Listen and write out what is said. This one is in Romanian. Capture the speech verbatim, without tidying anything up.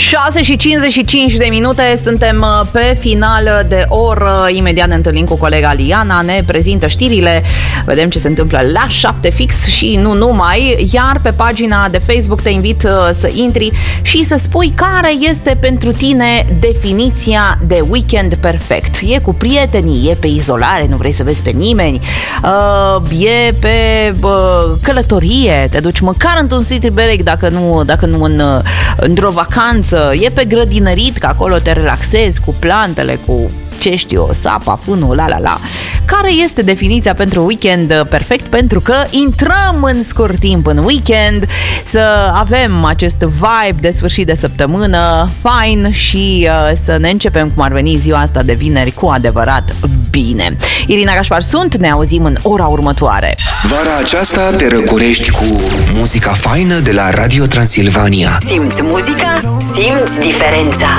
șase și cincizeci și cinci de minute, suntem pe final de oră. Imediat ne întâlnim cu colega Liana, ne prezintă știrile, vedem ce se întâmplă la șapte fix și nu numai. Iar pe pagina de Facebook te invit să intri și să spui care este pentru tine definiția de weekend perfect. E cu prietenii, e pe izolare, nu vrei să vezi pe nimeni, e pe călătorie, te duci măcar într-un city break, dacă nu, dacă nu în, într-o vacanță, e pe grădinărit, că acolo te relaxezi cu plantele, cu ce știu, sapa, fânul, la la la. Care este definiția pentru weekend perfect? Pentru că intrăm în scurt timp în weekend, să avem acest vibe de sfârșit de săptămână fain și uh, să ne începem cum ar veni ziua asta de vineri cu adevărat bine. Irina Gașpar sunt, ne auzim în ora următoare. Vara aceasta te răcorești cu muzica faină de la Radio Transilvania. Simți muzica? Simți diferența.